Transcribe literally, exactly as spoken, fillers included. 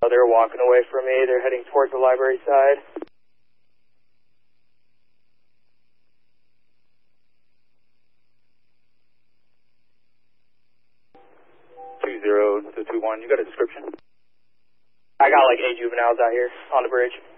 They're walking away from me. They're heading towards the library side. two zero two two one, you got a description? I got like eight juveniles out here on the bridge.